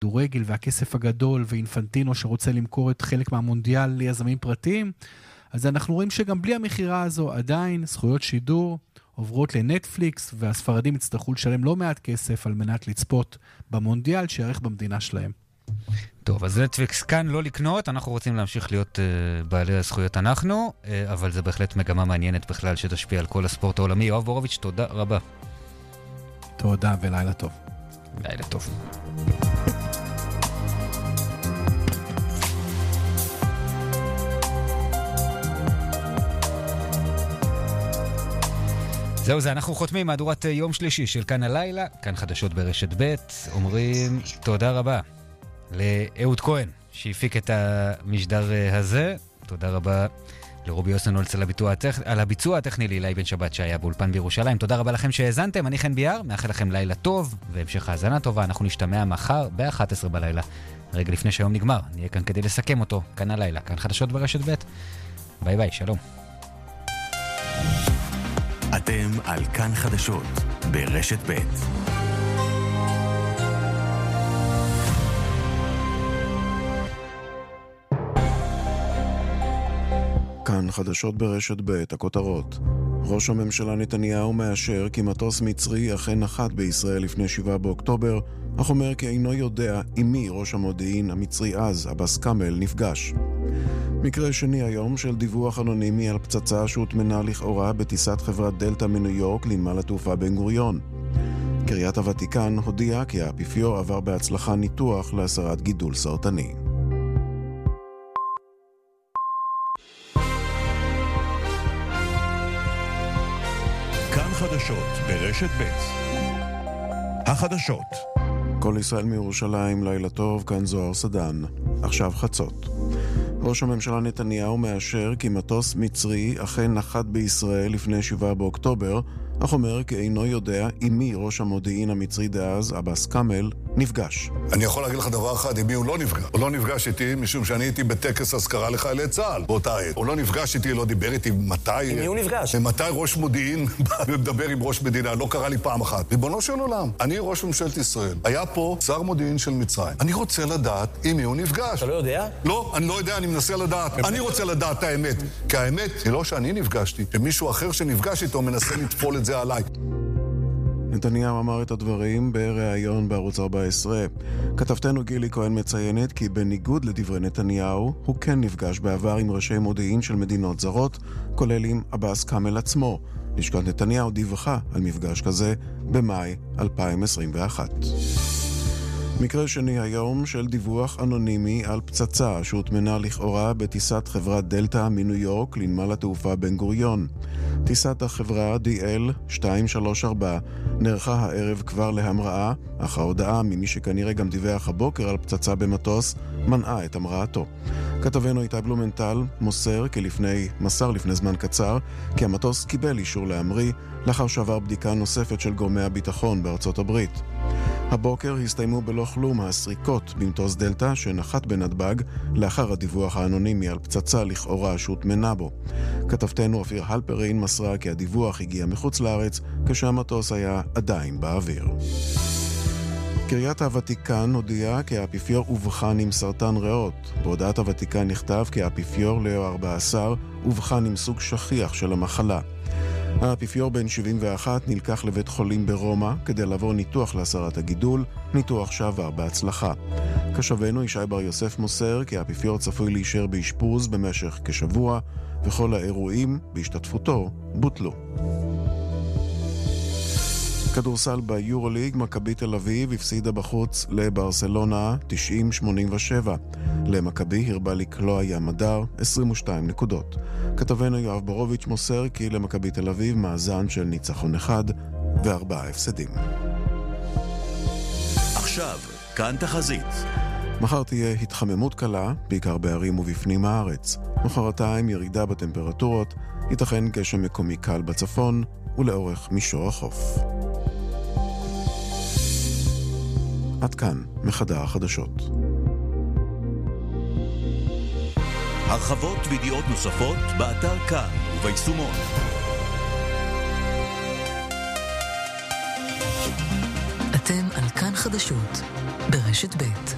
הכדורגל והכסף הגדול ואינפנטינו שרוצה למכור את חלק מהמונדיאל ליזמים פרטיים, אז אנחנו רואים שגם בלי המחירה הזו עדיין זכויות שידור עוברות לנטפליקס, והספרדים יצטרכו לשלם לא מעט כסף על מנת לצפות במונדיאל שיערך במדינה שלהם. טוב, אז נטפליקס כאן לא לקנות, אנחנו רוצים להמשיך להיות בעלי הזכויות אנחנו, אבל זה בהחלט מגמה מעניינת בכלל שתשפיע על כל הספורט העולמי. יואב בורוביץ', תודה רבה. תודה ולילה טוב. לילה טוב. זהו זה, אנחנו חותמים מהדורת יום שלישי של כאן הלילה, כאן חדשות ברשת ב', אומרים תודה רבה לאהוד כהן שהפיק את המשדר הזה, תודה רבה לרובי אוסנולץ על הביצוע הטכני, לילי בן שבת שהיה באולפן בירושלים, תודה רבה לכם שהאזנתם, אני חן ביאר, מאחל לכם לילה טוב והמשך האזנה טובה, אנחנו נשתמע מחר ב-11 בלילה, רגע לפני שהיום נגמר, נהיה כאן כדי לסכם אותו, כאן הלילה, כאן חדשות ברשת ב', ביי ביי, שלום. אתם על כאן חדשות ברשת ב'. כאן חדשות ברשת ב', הכותרות. ראש הממשלה נתניהו מאשר כי מטוס מצרי אכן נחת בישראל לפני 7 באוקטובר, אך אומר כי אינו יודע עם מי ראש המודיעין המצרי אז, עבאס כאמל, נפגש. מקרה שני היום של דיווח אנונימי על פצצה שהוטמנה לכאורה בטיסת חברת דלתא מניו יורק לנמל התעופה בן גוריון. קריית הוותיקן הודיעה כי האפיפיור עבר בהצלחה ניתוח להסרת גידול סרטני. כאן חדשות ברשת ב'. החדשות. כל ישראל מירושלים, לילה טוב, כאן זוהר סדן. עכשיו חצות. ראש הממשלה נתניהו מאשר כי מטוס מצרי אכן נחת בישראל לפני 7 באוקטובר, אך אומר כי אינו יודע עם מי ראש המודיעין המצרי דאז, עבאס כאמל, נפגש. אני יכול להגיד לך דבר אחד, עם מי הוא לא נפגש. הוא לא נפגש איתי משום שאני הייתי בטקס הזכרה לחיילי צה"ל באותה עת. הוא לא נפגש איתי, לא דיבר איתי מתי... עם מי הוא נפגש? מתי ראש מודיעין מדבר עם ראש מדינה, לא קרה לי פעם אחת. ריבונו של עולם, אני ראש ממשלת ישראל. היה פה שר מודיעין של מצרים. אני רוצה לדעת עם מי הוא נפגש. אתה לא יודע? לא, אני לא יודע, אני מנסה לדעת. אני רוצה לדעת את האמת. כי האמת היא לא שאני נפגשתי, שמישהו אחר שנפגש איתו מנסה לטפול את זה עליי. נתניהו אמר את הדברים בריאיון בערוץ 14. כתבתנו גילי כהן מציינת כי בניגוד לדברי נתניהו, הוא כן נפגש בעבר עם ראשי מודיעין של מדינות זרות, כולל עם עבאס כאמל עצמו. לשכת נתניהו דיווחה על מפגש כזה במאי 2021. מקרה שני היום של דיווח אנונימי על פצצה שהוטמנה לכאורה בטיסת חברת דלתא מניו יורק לנמל התעופה בן גוריון. טיסת החברה DL234 נערכה הערב כבר להמראה, אך ההודעה ממי שכנראה גם דיווח הבוקר על פצצה במטוס מנעה את המראתו. כתבנו איתי בלומנטל מסר לפני זמן קצר כי המטוס קיבל אישור להמריא לאחר שעבר בדיקה נוספת של גורמי הביטחון בארצות הברית. הבוקר הסתיימו בלא כלום הסריקות במטוס דלתא שנחת בנתב"ג לאחר הדיווח האנונימי על פצצה לכאורה שהוטמנה בו. כתבתנו אופיר הלפרין מסרה כי הדיווח הגיע מחוץ לארץ כשהמטוס היה עדיין באוויר. קריית הוותיקן הודיעה כי האפיפיור אובחן עם סרטן ריאות. בהודעת הוותיקן נכתב כי האפיפיור לאו 14 אובחן עם סוג שכיח של המחלה. האפיפיור בן 71 נלקח לבית חולים ברומא כדי לעבור ניתוח להסרת הגידול, ניתוח שעבר בהצלחה. כשבנו ישי בר יוסף מוסר כי האפיפיור צפוי להישאר באשפוז במשך כשבוע, וכל האירועים בהשתתפותו בוטלו. כדורסל ביורוליג, מכבי תל אביב הפסידה בחוץ לברסלונה 90-87. למכבי הרבה לקלוע ים הדר 22 נקודות. כתבנו יואב בורוביץ' מוסר כי למכבי תל אביב מאזן של ניצחון 1 ו4 הפסדים. עכשיו, כאן תחזית. מחר תהיה התחממות קלה, בעיקר בערים ובפנים הארץ. מחרתיים ירידה בטמפרטורות, ייתכן גשם מקומי קל בצפון ולאורך מישור החוף. עד כאן מחדר החדשות. הרחבות וידיעות נוספות באתר כאן וביישומון. אתם על כאן חדשות ברשת ב'.